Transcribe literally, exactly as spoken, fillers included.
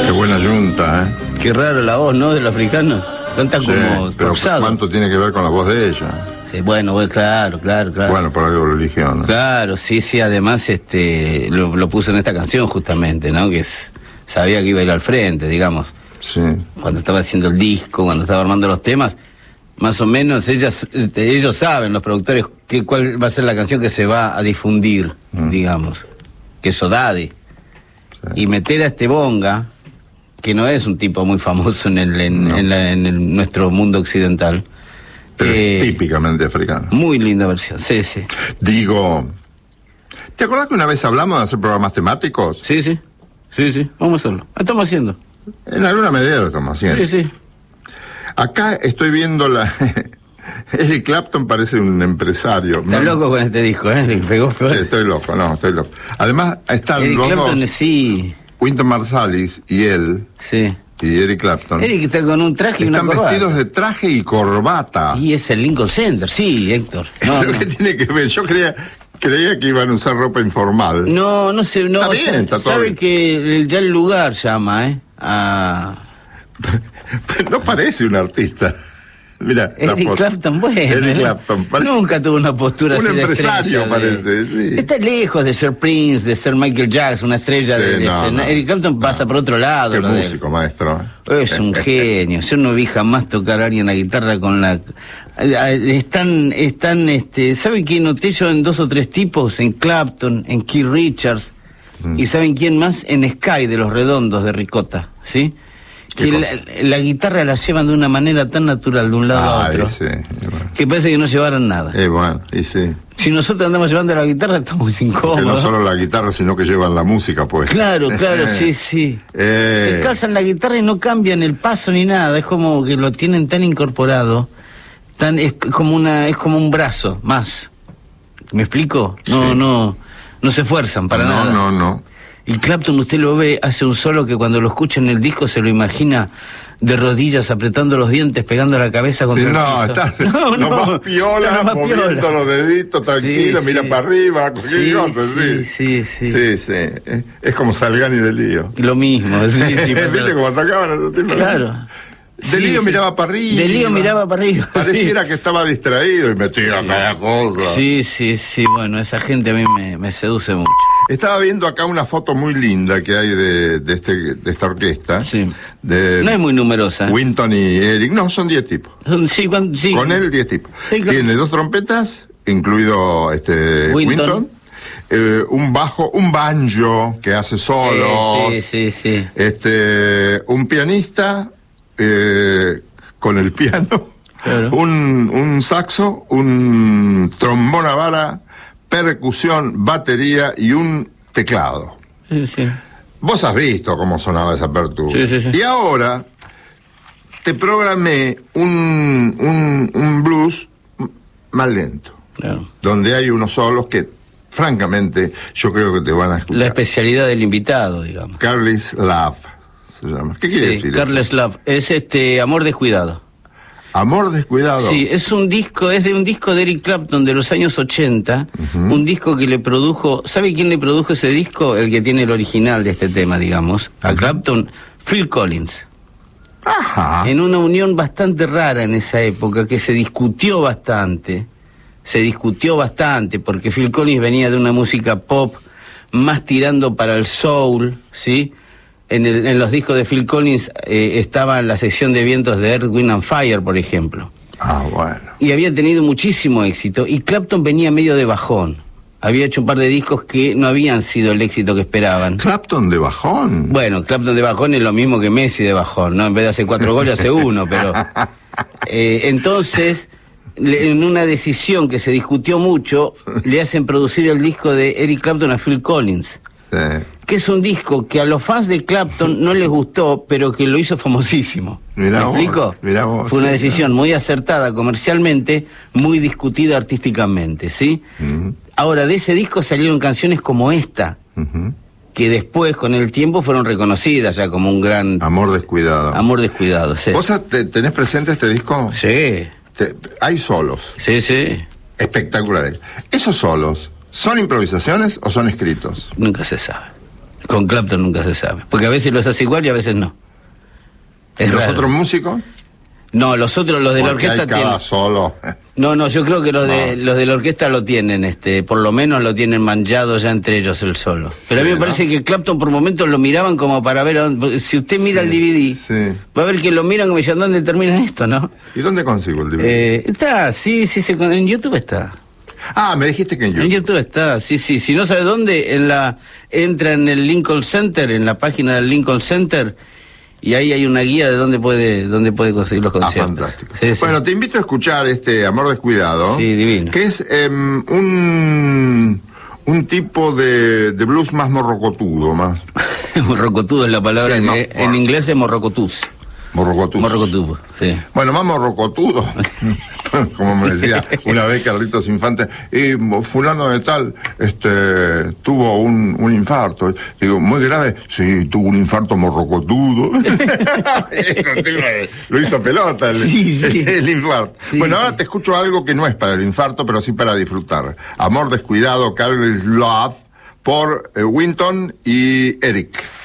Qué buena yunta, ¿eh? Qué raro la voz, ¿no? Del africano. Canta Sí, como pero torzado. ¿cuánto tiene que ver con la voz de ella? Sí, bueno, bueno, claro, claro, claro. Bueno, por algo lo eligió, ¿no? Claro, sí, sí, además este lo, lo puso en esta canción justamente, ¿no? Que es, sabía que iba a ir al frente, digamos. Sí. Cuando estaba haciendo el disco, cuando estaba armando los temas, más o menos ellas, ellos saben, los productores, que, cuál va a ser la canción que se va a difundir, mm. digamos. Que es Sodade. Sí. Y meter a este Bonga, que no es un tipo muy famoso en el en, no. en, la, en el, nuestro mundo occidental. Pero eh, es típicamente africano. Muy linda versión, sí, sí. Digo, ¿te acuerdas que una vez hablamos de hacer programas temáticos? Sí, sí, sí, sí, vamos a hacerlo. Lo estamos haciendo. En alguna medida lo estamos haciendo. Sí, sí. Acá estoy viendo la... Eric Clapton parece un empresario. Está ¿no? loco con este disco, ¿eh? Le pegó feo. Sí, estoy loco, no, estoy loco. Además, están Eric los Clapton, dos, sí. Wynton Marsalis y él, sí. y Eric Clapton. Eric está con un traje y una corbata. Están vestidos de traje y corbata. Y es el Lincoln Center, sí, Héctor. No, ¿Pero no. qué tiene que ver? Yo creía, creía que iban a usar ropa informal. No, no sé, no. Está bien, sabe, está todo sabe bien. que ya el lugar llama, ¿eh? A... No parece un artista. Mira, Eric Clapton, bueno. Eric Clapton, parece nunca tuvo una postura un así de empresario, parece, de... sí. Está lejos de ser Prince, de ser Michael Jackson, una estrella sí, de, de no, no, Eric Clapton pasa no. por otro lado. Qué lo músico, maestro. Es un genio. Yo no vi jamás tocar a alguien la guitarra con la... Están, están, este... ¿Saben quién noté yo en dos o tres tipos? En Clapton, en Keith Richards. Mm. ¿Y saben quién más? En Sky, de Los Redondos, de Ricota, ¿sí? Que la, la guitarra la llevan de una manera tan natural de un lado ah, a otro sí, bueno. que parece que no llevaran nada. Eh, bueno, y sí. Si nosotros andamos llevando la guitarra estamos incómodos. Que no solo la guitarra, sino que llevan la música, pues. Claro, claro, sí, sí. Eh. Se calzan la guitarra y no cambian el paso ni nada. Es como que lo tienen tan incorporado, tan es como una, es como un brazo más. ¿Me explico? No, sí. no, no se esfuerzan para no, nada. No, no, no. Y Clapton, usted lo ve, hace un solo que cuando lo escucha en el disco se lo imagina de rodillas, apretando los dientes, pegando la cabeza contra sí, el no, piso. Está, no, no, más piola, más moviendo piola. Los deditos, tranquilo, sí, mira sí. para arriba, cualquier sí, cosa, sí. Sí, sí, sí. Sí, sí. Es como Salgani de Lío. Lo mismo, sí, sí. ¿Viste pero... cómo atacaban a esos tipos? Claro. De Lío sí, miraba para arriba. De Lío miraba para arriba. Pareciera sí. que estaba distraído y metía sí. cada cosa. Sí, sí, sí. Bueno, esa gente a mí me, me seduce mucho. Estaba viendo acá una foto muy linda que hay de, de, este, de esta orquesta. Sí. De no es muy numerosa. Wynton y Eric. No, son diez tipos. Sí, cuando, sí. Con él, diez tipos. Sí, claro. Tiene dos trompetas, incluido este Wynton. Wynton. Eh, un bajo, un banjo que hace solos. Sí, sí, sí, sí. Este, un pianista eh, con el piano. Claro. Un, un saxo, un trombón a vara, percusión, batería y un teclado. Sí, sí. Vos has visto cómo sonaba esa apertura. Sí, sí, sí. Y ahora te programé un, un, un blues más lento. Claro. Donde hay unos solos que, francamente, yo creo que te van a escuchar. La especialidad del invitado, digamos. Careless Love se llama. ¿Qué quiere sí, decir? Careless Love. Es este Amor Descuidado. Amor Descuidado. Sí, es un disco, es de un disco de Eric Clapton de los años ochenta, uh-huh. Un disco que le produjo, ¿sabe quién le produjo ese disco? El que tiene el original de este tema, digamos, uh-huh. A Clapton, Phil Collins. Ajá. En una unión bastante rara en esa época, que se discutió bastante, se discutió bastante, porque Phil Collins venía de una música pop más tirando para el soul, ¿sí? En, el, en los discos de Phil Collins eh, estaba en la sección de vientos de Earth, Wind and Fire, por ejemplo. Ah, bueno. Y había tenido muchísimo éxito. Y Clapton venía medio de bajón. Había hecho un par de discos que no habían sido el éxito que esperaban. ¿Clapton de bajón? Bueno, Clapton de bajón es lo mismo que Messi de bajón, ¿no? En vez de hacer cuatro goles, hace uno, pero... Eh, entonces, le, en una decisión que se discutió mucho, le hacen producir el disco de Eric Clapton a Phil Collins. Sí. Que es un disco que a los fans de Clapton no les gustó, pero que lo hizo famosísimo. Mirá ¿Me vos, explico? mirá vos, Fue una sí, decisión claro. muy acertada comercialmente, muy discutida artísticamente, ¿sí? Uh-huh. Ahora, de ese disco salieron canciones como esta, uh-huh. que después, con el tiempo, fueron reconocidas ya como un gran... Amor Descuidado. Amor Descuidado, sí. ¿Vos te, tenés presente este disco? Sí. Te, hay solos. Sí, sí. Espectaculares. ¿Esos solos son improvisaciones o son escritos? Nunca se sabe. Con Clapton nunca se sabe, porque a veces los hace igual y a veces no. ¿Y los otros músicos? No, los otros, los de la Porque orquesta hay cada tienen... solo. No, no, yo creo que los de No. los de la orquesta lo tienen, este, por lo menos lo tienen manchado ya entre ellos el solo. Pero a mí Sí, me ¿no? parece que Clapton por momentos lo miraban como para ver, a dónde- si usted mira Sí, el D V D, sí. va a ver que lo miran como diciendo, ¿dónde termina esto, no? ¿Y dónde consigo el D V D? Eh, está, sí, sí, se, en YouTube está. Ah, me dijiste que en En YouTube. YouTube está, sí, sí. Si no sabe dónde, en la entra en el Lincoln Center, en la página del Lincoln Center, y ahí hay una guía de dónde puede dónde puede conseguir los Ah, conciertos. fantástico. Sí, sí. Bueno, te invito a escuchar este Amor Descuidado. Sí, divino. Que es em, un, un tipo de, de blues más morrocotudo, más Morrocotudo es la palabra Sí, que más en fuerte. inglés es morrocotus. morrocotudo. Morrocotudo, sí. Bueno, más morrocotudo. Como me decía una vez Carlitos Infante, y fulano de tal este tuvo un, un infarto. Digo, muy grave. Sí, tuvo un infarto morrocotudo. Eso, tío, lo hizo pelota el, Sí, sí. el, el infarto. Sí, bueno, sí. ahora te escucho algo que no es para el infarto, pero sí para disfrutar. Amor Descuidado, Carlos Love, por eh, Winton y Eric.